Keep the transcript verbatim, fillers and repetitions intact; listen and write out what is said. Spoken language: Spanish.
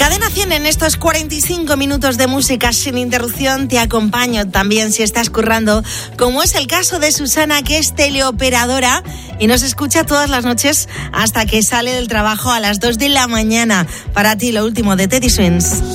Cadena cien, en estos cuarenta y cinco minutos de música sin interrupción te acompaño también si estás currando, como es el caso de Susana, que es teleoperadora y nos escucha todas las noches hasta que sale del trabajo a las dos de la mañana. Para ti, lo último de Teddy Swims.